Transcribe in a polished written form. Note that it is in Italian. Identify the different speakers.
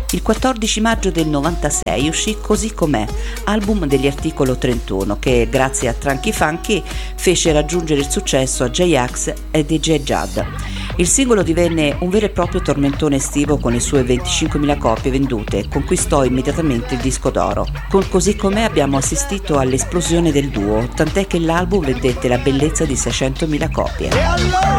Speaker 1: Il 14 maggio del 96 uscì Così com'è, album degli Articolo 31, che grazie a Tranky Funky fece raggiungere il successo a J-Ax e DJ Judd. Il singolo divenne un vero e proprio tormentone estivo con le sue 25.000 copie vendute e conquistò immediatamente il disco d'oro. Con Così com'è abbiamo assistito all'esplosione del duo, tant'è che l'album vendette la bellezza di 600.000 copie.